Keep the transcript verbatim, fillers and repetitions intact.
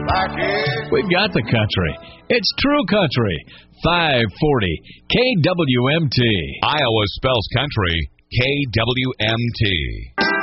We've got the country. It's True Country. five forty K W M T. Iowa spells country K W M T.